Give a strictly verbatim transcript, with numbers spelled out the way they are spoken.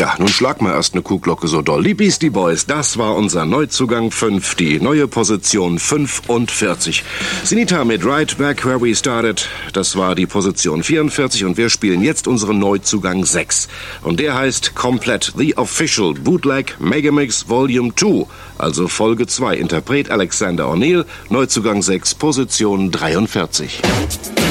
Ja, nun schlag mal erst eine Kuhglocke so doll. Die Beastie Boys, das war unser Neuzugang fünf, die neue Position fünfundvierzig. Sinita mit Right Back Where We Started, das war die Position vierundvierzig und wir spielen jetzt unseren Neuzugang sechs. Und der heißt komplett The Official Bootleg Megamix Volume zwei, also Folge zwei. Interpret Alexander O'Neal, Neuzugang sechs, Position dreiundvierzig.